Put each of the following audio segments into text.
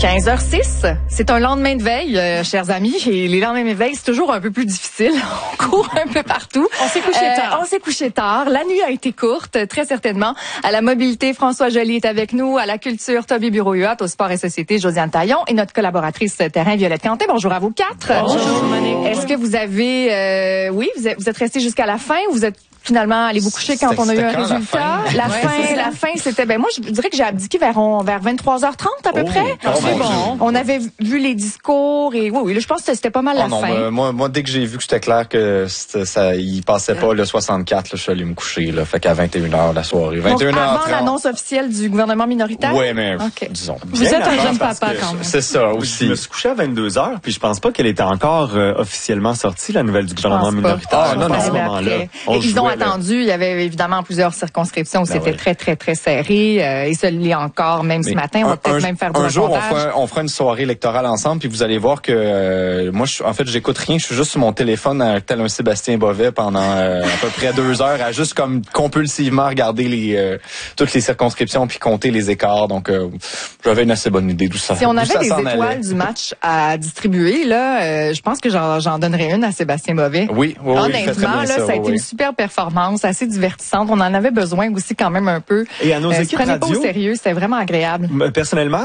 15h06, c'est un lendemain de veille, chers amis, et les lendemains de veille, c'est toujours un peu plus difficile. On court un peu partout. On s'est couché tard. On s'est couché tard. La nuit a été courte, très certainement. À la mobilité, François Joly est avec nous. À la culture, Toby Bureau-Huot. Au sport et société, Josiane Taillon. Et notre collaboratrice terrain, Violette Canté. Bonjour à vous quatre. Bonjour, Monique. Est-ce que vous avez... oui, vous êtes restés jusqu'à la fin ou vous êtes finalement allez vous coucher quand on a eu un résultat? La fin, c'était... moi, je dirais que j'ai abdiqué vers 23h30 à peu près. C'est bon. On avait vu les discours et oui, je pense que c'était pas mal la fin. Moi, dès que j'ai vu que c'était clair que il passait pas le 64, là, je suis allé me coucher. Là, fait qu'à 21h la soirée. 21h30. Avant l'annonce officielle du gouvernement minoritaire? Oui, mais disons. Vous êtes un jeune papa quand même. C'est ça aussi. Je me suis couché à 22h, puis je pense pas qu'elle était encore officiellement sortie, la nouvelle du gouvernement minoritaire. Non, à ce moment-là. Ils ont attendu. Il y avait évidemment plusieurs circonscriptions où c'était très, très, très serré. Et ça l'est encore, même ce matin. On va peut-être même faire du reportage. Un jour, on fera une soirée électorale ensemble, puis vous allez voir que moi, en fait, j'écoute rien. Je suis juste sur mon téléphone, tel un Sébastien Bovet, pendant à peu près 2 heures, à juste comme compulsivement regarder toutes les circonscriptions puis compter les écarts. Donc, j'avais une assez bonne idée d'où ça. Si on avait des étoiles du match à distribuer, là, je pense que j'en donnerais une à Sébastien Bovet. Oui, honnêtement, là, ça a été une super performance, assez divertissante. On en avait besoin aussi quand même un peu. Et à nos équipes prenez radio, pas au sérieux, c'était vraiment agréable. Personnellement,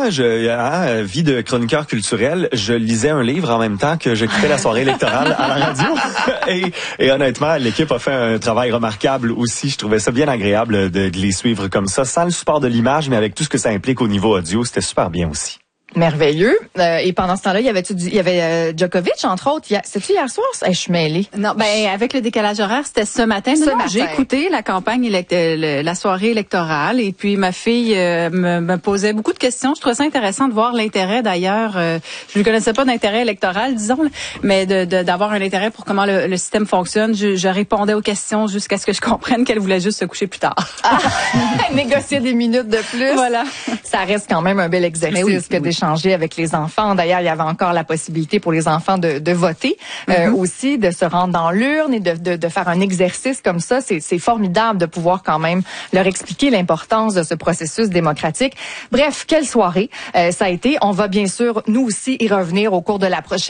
vie de chroniqueur culturel, je lisais un livre en même temps que j'écoutais la soirée électorale à la radio. Et honnêtement, l'équipe a fait un travail remarquable aussi. Je trouvais ça bien agréable de les suivre comme ça, sans le support de l'image, mais avec tout ce que ça implique au niveau audio. C'était super bien aussi. Merveilleux. Et pendant ce temps-là, il y avait Djokovic, entre autres. C'est-tu hier soir? Je suis mêlée. Non, avec le décalage horaire, c'était ce matin. J'ai écouté la campagne, la soirée électorale, et puis ma fille me posait beaucoup de questions. Je trouvais ça intéressant de voir l'intérêt d'ailleurs. Je ne connaissais pas d'intérêt électoral, disons, mais d'avoir un intérêt pour comment le système fonctionne. Je répondais aux questions jusqu'à ce que je comprenne qu'elle voulait juste se coucher plus tard. Négocier des minutes de plus. Voilà. Ça reste quand même un bel exercice que d'échanger avec les enfants. D'ailleurs, il y avait encore la possibilité pour les enfants de voter aussi, de se rendre dans l'urne et de faire un exercice comme ça. C'est formidable de pouvoir quand même leur expliquer l'importance de ce processus démocratique. Bref, quelle soirée ça a été. On va bien sûr, nous aussi, y revenir au cours de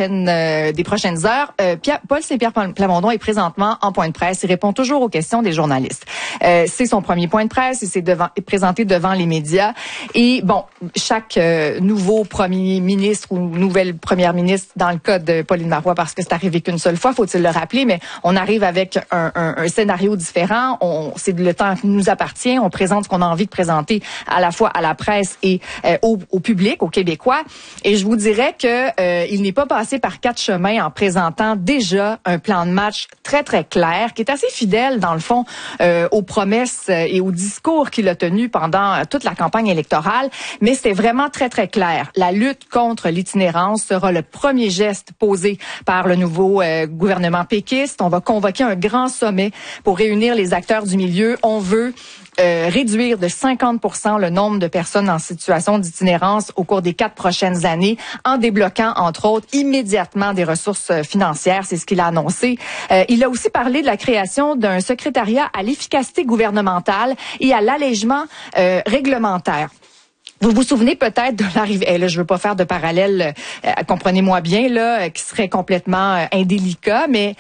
des prochaines heures. Paul Saint-Pierre Plamondon est présentement en point de presse. Il répond toujours aux questions des journalistes. C'est son premier point de presse. Il s'est présenté devant les médias. Et bon, chaque nouveau premier ministre ou nouvelle première ministre, dans le cas de Pauline Marois, parce que c'est arrivé qu'une seule fois, faut-il le rappeler, mais on arrive avec un scénario différent. C'est le temps qui nous appartient. On présente ce qu'on a envie de présenter à la fois à la presse et au public, aux Québécois. Et je vous dirais que il n'est pas passé par 4 chemins en présentant déjà un plan de match très, très clair, qui est assez fidèle, dans le fond, aux promesses et aux discours qu'il a tenus pendant toute la campagne électorale. Mais c'était vraiment très, très clair. La lutte contre l'itinérance sera le premier geste posé par le nouveau gouvernement péquiste. On va convoquer un grand sommet pour réunir les acteurs du milieu. On veut réduire de 50% le nombre de personnes en situation d'itinérance au cours des 4 prochaines années, en débloquant, entre autres, immédiatement des ressources financières. C'est ce qu'il a annoncé. Il a aussi parlé de la création d'un secrétariat à l'efficacité gouvernementale et à l'allègement réglementaire. Vous vous souvenez peut-être de l'arrivée, là je veux pas faire de parallèle, comprenez-moi bien là, qui serait complètement indélicat, mais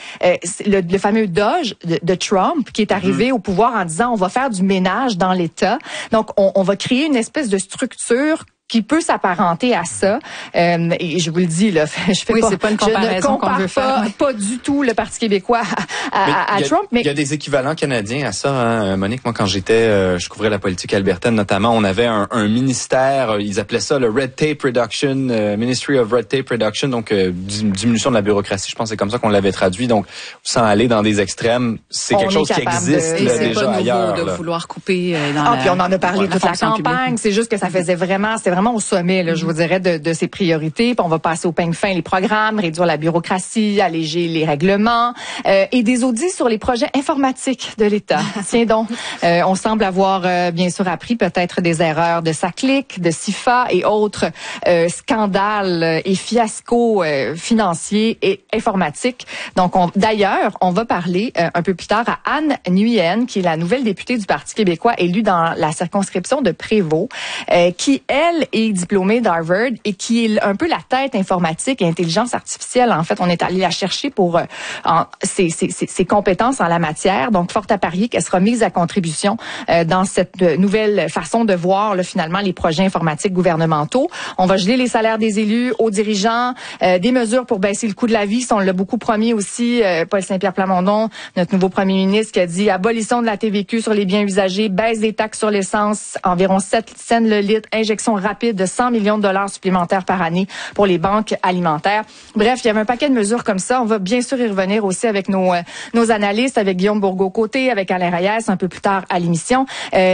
le fameux Doge de Trump qui est arrivé au pouvoir en disant on va faire du ménage dans l'État, donc on va créer une espèce de structure qui peut s'apparenter à ça. Et je vous le dis, là, c'est pas une comparaison qu'on veut faire. Pas du tout le Parti québécois à Trump. Mais il y a des équivalents canadiens à ça, hein, Monique. Moi, quand je couvrais la politique albertaine notamment, on avait un ministère, ils appelaient ça le Red Tape Reduction, Ministry of Red Tape Reduction, donc diminution de la bureaucratie. Je pense que c'est comme ça qu'on l'avait traduit. Donc, sans aller dans des extrêmes, c'est quelque chose qui existe là, déjà ailleurs. C'est pas nouveau de vouloir couper puis on en a parlé toute la campagne. C'est juste que ça faisait vraiment au sommet, là, je vous dirais, de ses priorités. Puis on va passer au peigne fin les programmes, réduire la bureaucratie, alléger les règlements et des audits sur les projets informatiques de l'État. Tiens donc, on semble avoir bien sûr appris peut-être des erreurs de SACLIC, de CIFA et autres scandales et fiascos financiers et informatiques. Donc, d'ailleurs, on va parler un peu plus tard à Anne Nguyen, qui est la nouvelle députée du Parti québécois élue dans la circonscription de Prévost, qui, elle, et diplômé d'Harvard et qui est un peu la tête informatique et intelligence artificielle. En fait, on est allé la chercher pour ses compétences en la matière. Donc, fort à parier qu'elle sera mise à contribution dans cette nouvelle façon de voir là, finalement les projets informatiques gouvernementaux. On va geler les salaires des élus, aux dirigeants, des mesures pour baisser le coût de la vie. On l'a beaucoup promis aussi, Paul Saint-Pierre Plamondon, notre nouveau premier ministre, qui a dit abolition de la TVQ sur les biens usagés, baisse des taxes sur l'essence, environ 7 cents le litre, injection rapide de 100 millions de dollars supplémentaires par année pour les banques alimentaires. Bref, il y avait un paquet de mesures comme ça. On va bien sûr y revenir aussi avec nos analystes, avec Guillaume Bourgault-Côté, avec Alain Reyes un peu plus tard à l'émission.